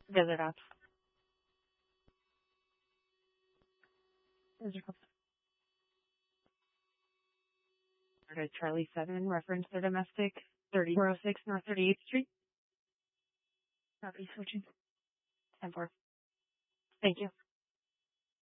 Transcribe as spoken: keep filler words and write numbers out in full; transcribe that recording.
Desiderato. Okay, Charlie seven, reference to domestic, thirty-four oh six North thirty-eighth Street. Copy, switching. ten four. Thank you.